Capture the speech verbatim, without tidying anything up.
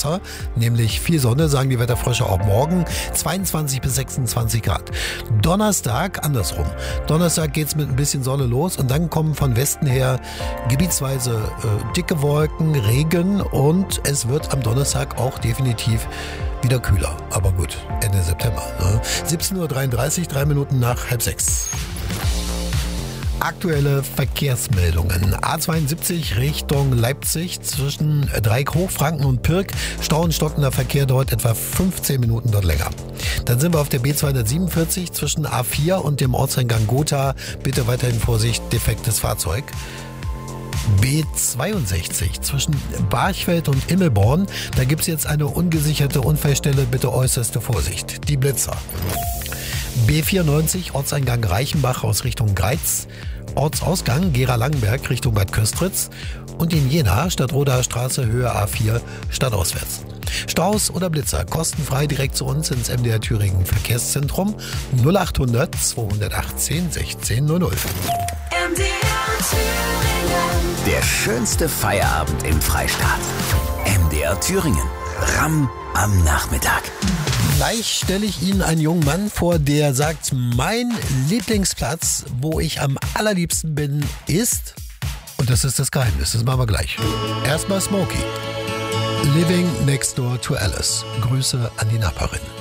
besser, nämlich viel Sonne, sagen die Wetterfrösche auch morgen, zweiundzwanzig bis sechsundzwanzig Grad. Donnerstag andersrum. Donnerstag geht's mit ein bisschen Sonne los und dann kommen von Westen her gebietsweise äh, dicke Wolken, Regen und es wird am Donnerstag auch definitiv wieder kühler. Aber gut, Ende September. Ne? siebzehn Uhr dreiunddreißig, drei Minuten nach halb sechs. Aktuelle Verkehrsmeldungen. A zweiundsiebzig Richtung Leipzig zwischen Dreieck Hochfranken und Pirk. Stau und stockender Verkehr dauert etwa fünfzehn Minuten dort länger. Dann sind wir auf der B zweihundertsiebenundvierzig zwischen A vier und dem Ortseingang Gotha. Bitte weiterhin Vorsicht, defektes Fahrzeug. B zweiundsechzig zwischen Barchfeld und Immelborn. Da gibt es jetzt eine ungesicherte Unfallstelle. Bitte äußerste Vorsicht. Die Blitzer. B vierundneunzig Ortseingang Reichenbach aus Richtung Greiz. Ortsausgang Gera-Langenberg Richtung Bad Köstritz. Und in Jena Stadtrodaer Straße Höhe A vier stadtauswärts. Staus oder Blitzer kostenfrei direkt zu uns ins M D R Thüringen Verkehrszentrum null achthundert zweihundertachtzehn sechzehn null null. M D R Thüringen. Der schönste Feierabend im Freistaat. M D R Thüringen. Ramm am Nachmittag. Gleich stelle ich Ihnen einen jungen Mann vor, der sagt, mein Lieblingsplatz, wo ich am allerliebsten bin, ist... Und das ist das Geheimnis, das machen wir gleich. Erstmal Smokey. Living Next Door to Alice. Grüße an die Nachbarin.